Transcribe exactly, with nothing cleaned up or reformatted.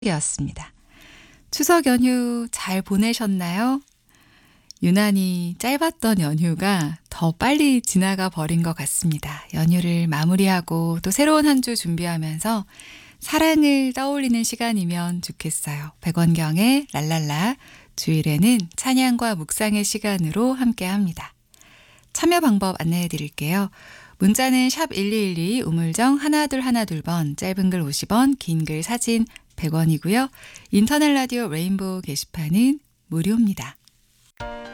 였습니다. 추석 연휴 잘 보내셨나요? 유난히 짧았던 연휴가 더 빨리 지나가 버린 것 같습니다. 연휴를 마무리하고 또 새로운 한 주 준비하면서 사랑을 떠올리는 시간이면 좋겠어요. 백원경의 랄랄라, 주일에는 찬양과 묵상의 시간으로 함께합니다. 참여 방법 안내해 드릴게요. 문자는 샵 일이일이, 우물정 일이 일이 번, 짧은 글 오십 원, 긴 글 사진 백 원이고요. 인터넷 라디오 레인보우 게시판은 무료입니다.